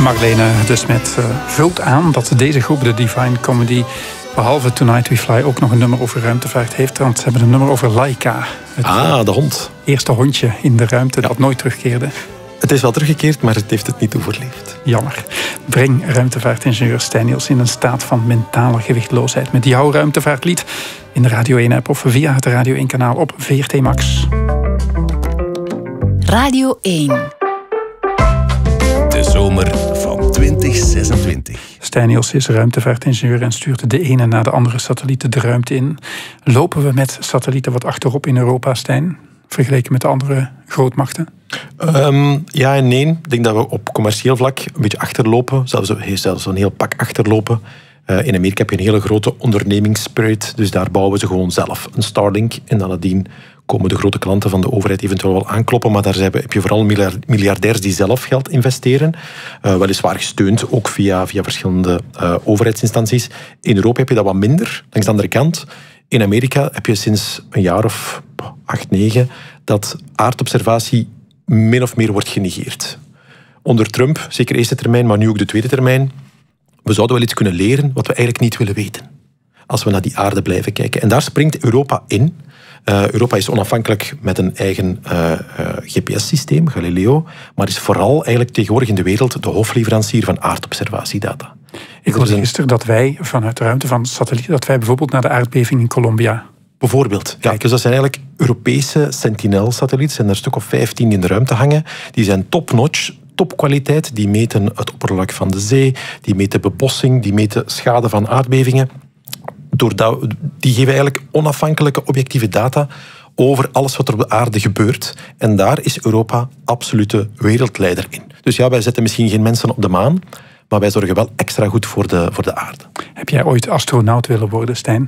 Marlene de Smet vult aan dat deze groep, de Divine Comedy, behalve Tonight We Fly ook nog een nummer over ruimtevaart heeft. Want ze hebben een nummer over Laika. De hond. Eerste hondje in de ruimte dat nooit terugkeerde. Het is wel teruggekeerd, maar het heeft het niet overleefd. Jammer. Breng ruimtevaartingenieur Stijn Niels in een staat van mentale gewichtloosheid met jouw ruimtevaartlied in de Radio 1-app of via het Radio 1-kanaal op VRT Max. Radio 1. De zomer van 2026. Stijn Niels is ruimtevaartingenieur en stuurt de ene na de andere satelliet de ruimte in. Lopen we met satellieten wat achterop in Europa, Stijn? Vergeleken met de andere grootmachten? Ja en nee. Ik denk dat we op commercieel vlak een beetje achterlopen. Zelfs een heel pak achterlopen. In Amerika heb je een hele grote ondernemingsspirit. Dus daar bouwen ze gewoon zelf een Starlink. En dan nadien komen de grote klanten van de overheid eventueel wel aankloppen. Maar daar heb je vooral miljardairs die zelf geld investeren. Weliswaar gesteund, ook via verschillende overheidsinstanties. In Europa heb je dat wat minder. Langs de andere kant, in Amerika heb je sinds een jaar of 8, 9... dat aardobservatie min of meer wordt genegeerd. Onder Trump, zeker eerste termijn, maar nu ook de tweede termijn. We zouden wel iets kunnen leren wat we eigenlijk niet willen weten. Als we naar die aarde blijven kijken. En daar springt Europa in. Europa is onafhankelijk met een eigen GPS-systeem, Galileo, maar is vooral eigenlijk tegenwoordig in de wereld de hoofdleverancier van aardobservatiedata. Ik hoorde gisteren dat wij vanuit de ruimte van satellieten, dat wij bijvoorbeeld naar de aardbeving in Colombia bijvoorbeeld. Ja, dus dat zijn eigenlijk Europese Sentinel-satellieten. Er zijn er een stuk of 15 in de ruimte hangen. Die zijn top-notch, topkwaliteit. Die meten het oppervlak van de zee, die meten bebossing, die meten schade van aardbevingen. Die geven eigenlijk onafhankelijke objectieve data over alles wat er op de aarde gebeurt. En daar is Europa absolute wereldleider in. Dus ja, wij zetten misschien geen mensen op de maan, maar wij zorgen wel extra goed voor de aarde. Heb jij ooit astronaut willen worden, Stijn?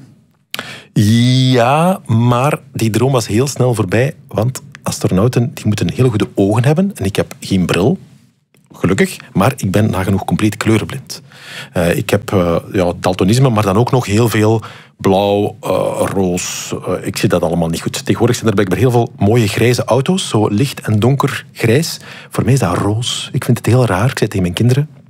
Ja, maar die droom was heel snel voorbij, want astronauten die moeten hele goede ogen hebben. En ik heb geen bril, gelukkig, maar ik ben nagenoeg compleet kleurenblind. Ik heb daltonisme, maar dan ook nog heel veel blauw, roos. Ik zie dat allemaal niet goed. Tegenwoordig zijn er blijkbaar heel veel mooie grijze auto's, zo licht en donker grijs. Voor mij is dat roos. Ik vind het heel raar. Ik zei tegen mijn kinderen,